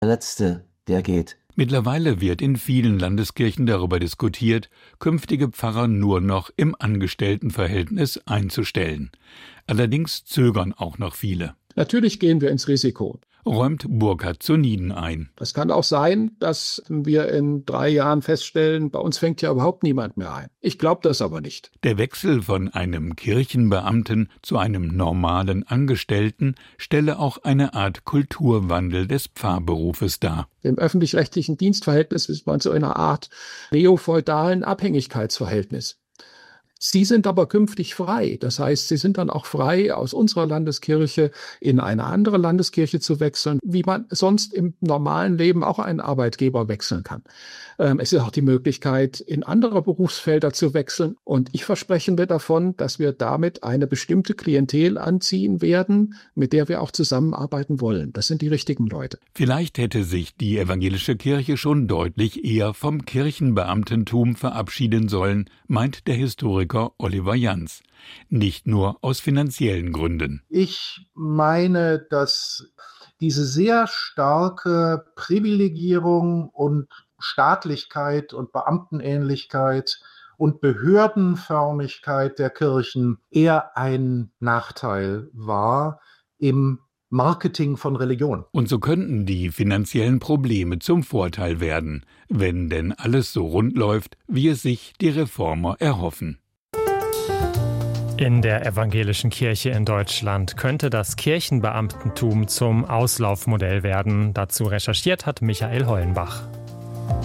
der Letzte, der geht. Mittlerweile wird in vielen Landeskirchen darüber diskutiert, künftige Pfarrer nur noch im Angestelltenverhältnis einzustellen. Allerdings zögern auch noch viele. Natürlich gehen wir ins Risiko. Räumt Burkhard zu Nieden ein. Es kann auch sein, dass wir in 3 Jahren feststellen, bei uns fängt ja überhaupt niemand mehr ein. Ich glaube das aber nicht. Der Wechsel von einem Kirchenbeamten zu einem normalen Angestellten stelle auch eine Art Kulturwandel des Pfarrberufes dar. Im öffentlich-rechtlichen Dienstverhältnis ist man so in einer Art neofeudalen Abhängigkeitsverhältnis. Sie sind aber künftig frei. Das heißt, Sie sind dann auch frei, aus unserer Landeskirche in eine andere Landeskirche zu wechseln, wie man sonst im normalen Leben auch einen Arbeitgeber wechseln kann. Es ist auch die Möglichkeit, in andere Berufsfelder zu wechseln. Und ich verspreche mir davon, dass wir damit eine bestimmte Klientel anziehen werden, mit der wir auch zusammenarbeiten wollen. Das sind die richtigen Leute. Vielleicht hätte sich die evangelische Kirche schon deutlich eher vom Kirchenbeamtentum verabschieden sollen, meint der Historiker Oliver Jans. Nicht nur aus finanziellen Gründen. Ich meine, dass diese sehr starke Privilegierung und Staatlichkeit und Beamtenähnlichkeit und Behördenförmigkeit der Kirchen eher ein Nachteil war im Marketing von Religion. Und so könnten die finanziellen Probleme zum Vorteil werden, wenn denn alles so rund läuft, wie es sich die Reformer erhoffen. In der evangelischen Kirche in Deutschland könnte das Kirchenbeamtentum zum Auslaufmodell werden. Dazu recherchiert hat Michael Hollenbach.